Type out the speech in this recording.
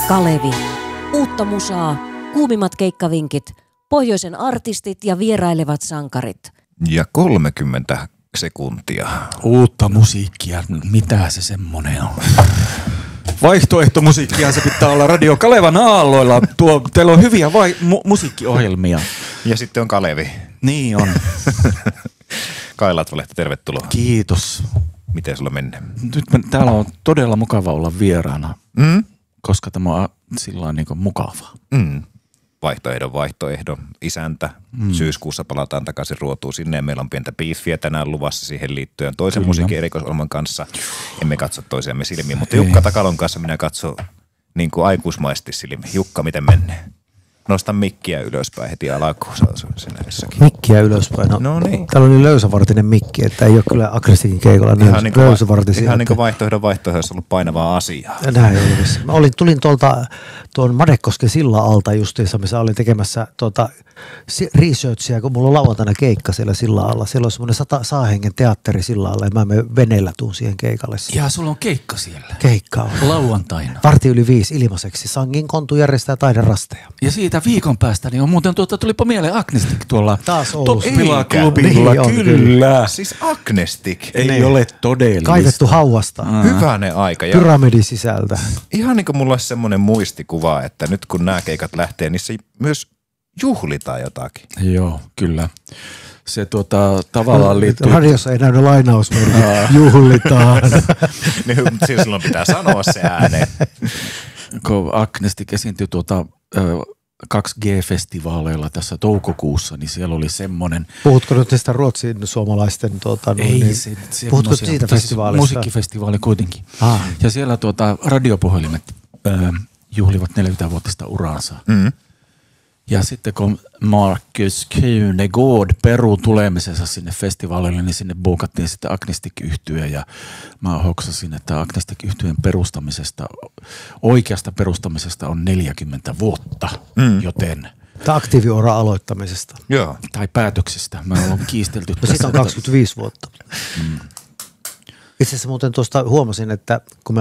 Kalevi. Uutta musaa, kuumimmat keikkavinkit, pohjoisen artistit ja vierailevat sankarit. Ja 30 sekuntia. Uutta musiikkia, mitä se semmonen on? Vaihtoehtomusiikkia se pitää olla Radio Kalevan aalloilla. Teillä on hyviä musiikkiohjelmia. Ja sitten on Kalevi. Niin on. Kai Latvalehto, tervetuloa. Kiitos. Miten sulla menee? Nyt täällä on todella mukava olla vieraana, koska tämä on sillain niin kuin mukavaa. Vaihtoehdon isäntä. Syyskuussa palataan takaisin Ruotuun sinne ja meillä on pientä biiffiä tänään luvassa siihen liittyen toisen musiikin erikoisohjelman kanssa. Emme katso toisiamme silmiin, mutta Jukka Takalon kanssa minä katson niin kuin aikuismaisesti silmiin. Jukka, miten menee? Nosta mikkiä ylöspäin heti alkuun. Mikkiä ylöspäin. No niin. Täällä on niin löysävartinen mikki, että ei ole kyllä Agristikin keikolla löysävartisia. Ihan niin kuin vaihtoehdossa ollut painavaa asiaa. Näin oli. Tulin tuon Madekosken sillan alta justiinsa, missä olin tekemässä researchia, kun mulla on lauantaina keikka siellä sillan alla. Siellä on semmoinen 100 hengen teatteri sillan alla ja mä menen veneellä tuun siihen keikalle. Ja sulla on keikka siellä? Keikka on. Lauantaina? 4:45 ilmaiseksi. Sangin Kontu järjestää taiderasteja. Ja siitä viikon päästä niin on muuten tulipa mieleen Agnestik tuolla taas Oulussa Pilklubilla. Niin Kyllä. Siis Agnestik. Ei ole todellista. Kaivettu hauvasta. Hyvänen aika. Pyramidin sisältä. Ihan niin kuin mulla olisi semmoinen muistikuva, että nyt kun nämä keikat lähtee, niissä myös juhlitaan jotakin. Joo, kyllä. Se tavallaan liittyy... Radiossa ei näy lainausmerkit. Juhlitaan. Niin, silloin pitää sanoa se ääneen. Kun Agnestik esiintyi 2G-festivaaleilla tässä toukokuussa, niin siellä oli semmoinen... Puhutko nyt tästä ruotsin suomalaisten... Ei, puhutko siitä festivaalista? Musiikkifestivaali kuitenkin. Ja siellä radiopuhelimet juhlivat 40-vuotista uraansa. Ja sitten kun Markus Krunegård peru tulemisensa sinne festivaalille, niin sinne buukattiin sitten Agnestik-yhtye ja mä hoksasin, että Agnestik-yhtyeen oikeasta perustamisesta on 40 vuotta, joten... Tai aktiiviuran aloittamisesta. Joo. Tai päätöksestä. Mä olen kiistelty. No siitä on 25 vuotta. Itse asiassa muuten tuosta huomasin, että kun me